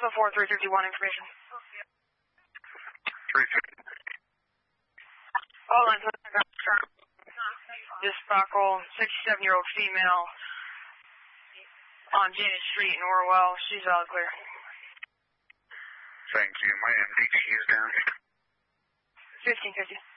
also 4351 information. 350. All lines, this buckle, 67-year-old female on Janet Street in Orwell. She's all clear. Thank you. My MDT is down. 1550.